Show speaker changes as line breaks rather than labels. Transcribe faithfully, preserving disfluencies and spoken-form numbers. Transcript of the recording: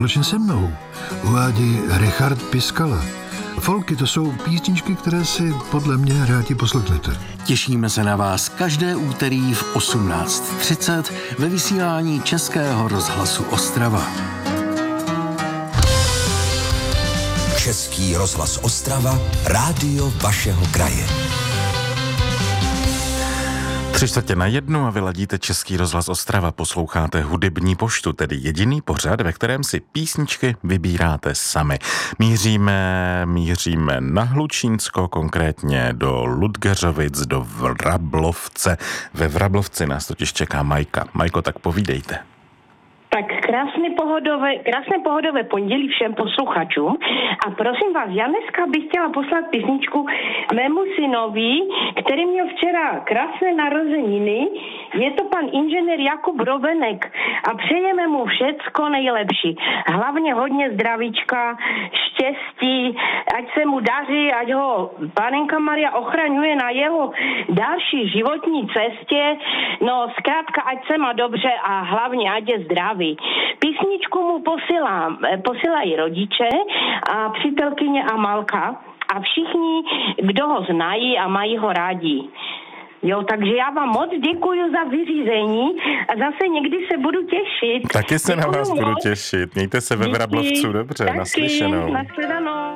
Společně se mnou uvádí Richard Piskala. Folky to jsou písničky, které si podle mě rádi poslechnete.
Těšíme se na vás každé úterý v osmnáct třicet ve vysílání Českého rozhlasu Ostrava.
Český rozhlas Ostrava, rádio vašeho kraje.
Tři čtvrtě na jednu a vyladíte Český rozhlas Ostrava, posloucháte Hudební poštu, tedy jediný pořad, ve kterém si písničky vybíráte sami. Míříme, míříme na Hlučínsko, konkrétně do Ludgeřovic, do Vrablovce. Ve Vrablovci nás totiž čeká Majka. Majko, tak povídejte.
Tak krásné pohodové, krásné pohodové pondělí všem posluchačům a prosím vás, já dneska bych chtěla poslat písničku mému synovi, který měl včera krásné narozeniny. Je to pan inženýr Jakub Rovenek a přejeme mu všecko nejlepší. Hlavně hodně zdravíčka, štěstí, ať se mu daří, ať ho Panenka Maria ochraňuje na jeho další životní cestě. No zkrátka, ať se má dobře a hlavně ať je zdravý. Písničku mu posílám, posílají rodiče a přítelkyně Amalka a všichni, kdo ho znají a mají ho rádi. Jo, takže já vám moc děkuji za vyřízení a zase někdy se budu těšit.
Taky se
děkuju
na vás
moc.
budu těšit. Mějte se ve Vrablovcu dobře.
Taky,
Naslyšenou.
Nashledanou.